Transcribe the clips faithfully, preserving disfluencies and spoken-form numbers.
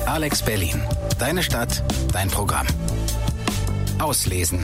Alex Berlin. Deine Stadt, dein Programm. Auslesen.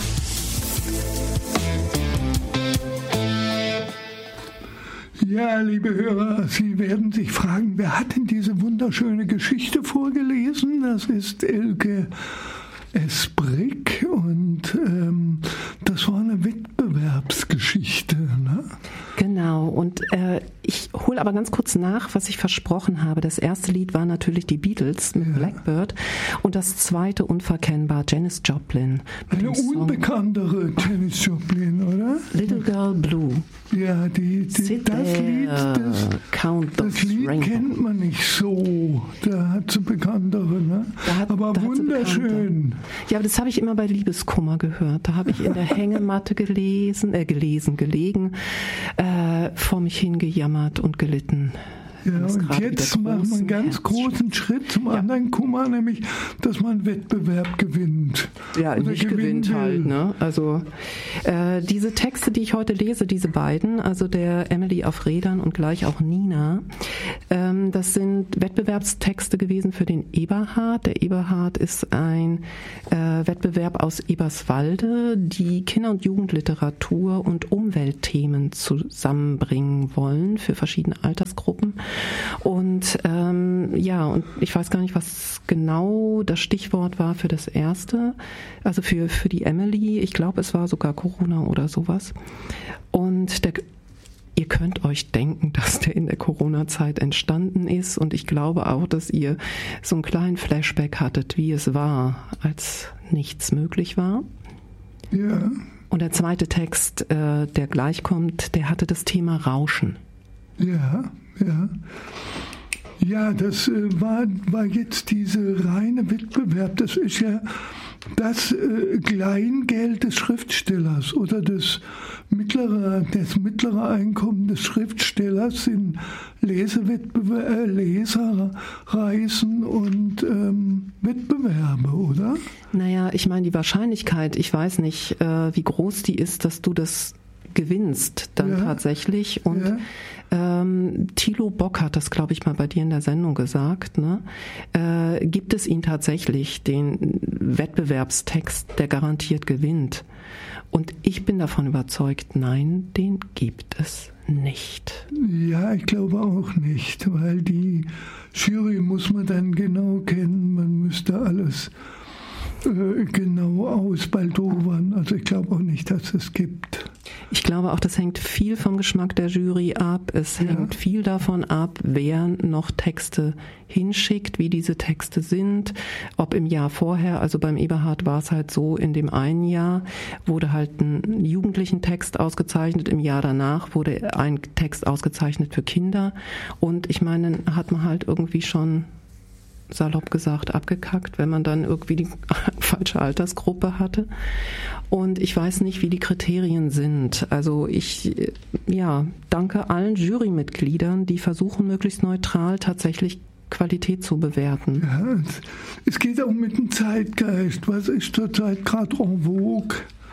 Ja, liebe Hörer, Sie werden sich fragen, wer hat denn diese wunderschöne Geschichte vorgelesen? Das ist Elke S. Brick und ähm, das war eine Wettbewerbsgeschichte, ne? Genau, und äh, ich hole aber ganz kurz nach, was ich versprochen habe. Das erste Lied war natürlich die Beatles mit ja. Blackbird und das zweite unverkennbar Janis Joplin. Eine unbekanntere Janis Joplin, oder? Little Girl Blue. Ja, die, die, das there, Lied, das, das Lied kennt man nicht so. Da hat sie bekanntere, ne? Hat, aber wunderschön. Ja, aber das habe ich immer bei Liebeskummer gehört. Da habe ich in der Hängematte gelesen, äh, gelesen, gelegen, äh, vor mich hingejammert und gelitten. Ja, und jetzt machen wir einen ganz großen Schritt zum ja. anderen Kummer, nämlich, dass man einen Wettbewerb gewinnt. Ja, Oder nicht gewinnt halt. Ne? Also äh, diese Texte, die ich heute lese, diese beiden, also der Emily auf Rädern und gleich auch Nina, ähm, das sind Wettbewerbstexte gewesen für den Eberhard. Der Eberhard ist ein äh, Wettbewerb aus Eberswalde, die Kinder- und Jugendliteratur und Umweltthemen zusammenbringen wollen für verschiedene Altersgruppen. Und ähm, ja, und ich weiß gar nicht, was genau das Stichwort war für das erste, also für, für die Emily. Ich glaube, es war sogar Corona oder sowas. Und der, ihr könnt euch denken, dass der in der Corona-Zeit entstanden ist. Und ich glaube auch, dass ihr so einen kleinen Flashback hattet, wie es war, als nichts möglich war. Ja. Und der zweite Text, äh, der gleich kommt, der hatte das Thema Rauschen. Ja, ja. Ja, das äh, war, war jetzt diese reine Wettbewerb. Das ist ja das äh, Kleingeld des Schriftstellers oder des mittlere, das mittlere Einkommen des Schriftstellers sind Lesewettbewerbe, äh, Leserreisen und ähm, Wettbewerbe, oder? Naja, ich meine, die Wahrscheinlichkeit, ich weiß nicht, äh, wie groß die ist, dass du das gewinnst dann ja. tatsächlich. Und ja. ähm, Thilo Bock hat das, glaube ich, mal bei dir in der Sendung gesagt, ne? Äh, gibt es ihn tatsächlich, den Wettbewerbstext, der garantiert gewinnt? Und ich bin davon überzeugt, nein, den gibt es nicht. Ja, ich glaube auch nicht, weil die Jury muss man dann genau kennen, man müsste alles äh, genau ausbaldowern. Also ich glaube auch nicht, dass es gibt. Ich glaube auch, das hängt viel vom Geschmack der Jury ab. Es ja. hängt viel davon ab, wer noch Texte hinschickt, wie diese Texte sind. Ob im Jahr vorher, also beim Eberhard war es halt so, in dem einen Jahr wurde halt ein jugendlichen Text ausgezeichnet, im Jahr danach wurde ein Text ausgezeichnet für Kinder. Und ich meine, hat man halt irgendwie schon salopp gesagt abgekackt, wenn man dann irgendwie die falsche Altersgruppe hatte. Und ich weiß nicht, wie die Kriterien sind. Also ich, ja, danke allen Jurymitgliedern, die versuchen, möglichst neutral tatsächlich Qualität zu bewerten. Ja, es geht auch mit dem Zeitgeist. Was ist zurzeit gerade en vogue?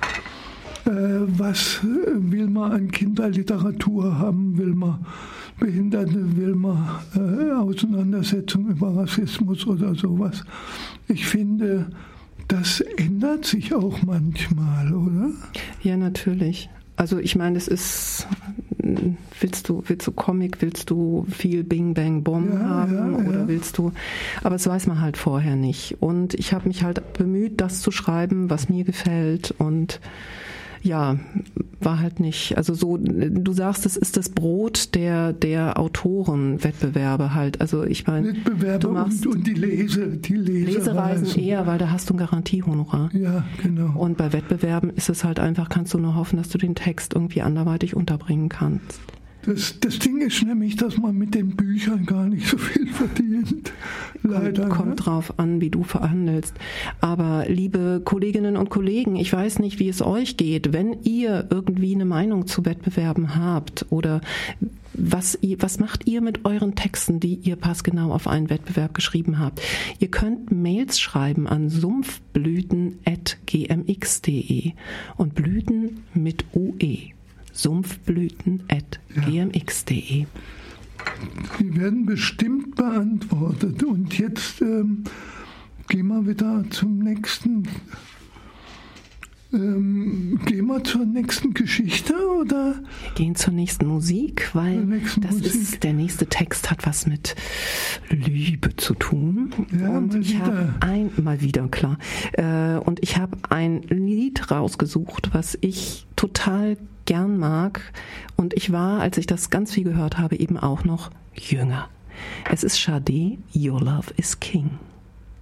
Äh, was will man an Kinderliteratur haben? Will man Behinderte, will man äh, Auseinandersetzung über Rassismus oder sowas? Ich finde, das ändert sich auch manchmal, oder? Ja, natürlich. Also ich meine, es ist, willst du, willst du Comic, willst du viel Bing Bang Bomb ja, haben ja, oder ja. willst du, aber das weiß man halt vorher nicht. Und ich habe mich halt bemüht, das zu schreiben, was mir gefällt, und ja, war halt nicht, also so, du sagst, es ist das Brot der, der Autorenwettbewerbe halt, also ich meine, Wettbewerbe du machst und, und die Lese, die Lesereisen also. eher, weil da hast du ein Garantiehonorar. Ja, genau. Und bei Wettbewerben ist es halt einfach, kannst du nur hoffen, dass du den Text irgendwie anderweitig unterbringen kannst. Das, das Ding ist nämlich, dass man mit den Büchern gar nicht so viel verdient. Leider. Kommt, kommt ne? drauf an, wie du verhandelst. Aber liebe Kolleginnen und Kollegen, ich weiß nicht, wie es euch geht. Wenn ihr irgendwie eine Meinung zu Wettbewerben habt oder was, ihr, was macht ihr mit euren Texten, die ihr passgenau auf einen Wettbewerb geschrieben habt? Ihr könnt Mails schreiben an sumpfblüten at g m x punkt d e und Blüten mit U E. sumpfblüten at g m x punkt d e. Die werden bestimmt beantwortet. Und jetzt ähm, gehen wir wieder zum nächsten. Ähm, gehen wir zur nächsten Geschichte, oder? Wir gehen zur nächsten Musik, weil das Musik. Ist, der nächste Text hat was mit Liebe zu tun. Ja, und mal ich habe ein, mal wieder, klar. Äh, und ich habe ein Lied rausgesucht, was ich total gern mag. Und ich war, als ich das ganz viel gehört habe, eben auch noch jünger. Es ist Sade, Your Love is King.